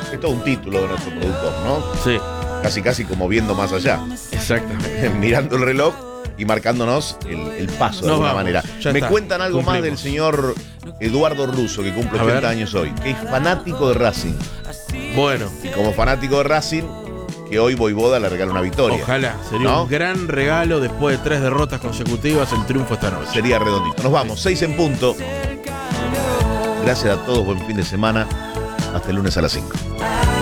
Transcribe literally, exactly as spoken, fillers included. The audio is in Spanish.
es todo un título de nuestro productor, ¿no? Sí, Casi, casi como viendo más allá. exactamente. Mirando el reloj y marcándonos el, el paso de Nos alguna vamos, manera. ya Me está, cuentan algo más cumplimos. del señor Eduardo Russo, que cumple A ochenta ver. años hoy, que es fanático de Racing. Bueno, Y como fanático de Racing, que hoy Voivoda le regala una victoria. ojalá. Sería ¿no? un gran regalo después de tres derrotas consecutivas el triunfo esta noche. Sería redondito. Nos vamos, seis en punto. Gracias a todos, buen fin de semana. Hasta el lunes a las cinco.